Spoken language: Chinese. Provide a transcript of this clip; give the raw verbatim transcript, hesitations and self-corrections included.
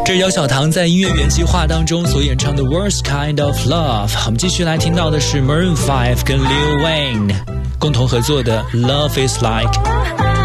这是姚小棠在音乐原计划当中所演唱的 Worst Kind of Love。 我们继续来听到的是 Maroon 五跟 Lil Wayne 共同合作的 Love is Like。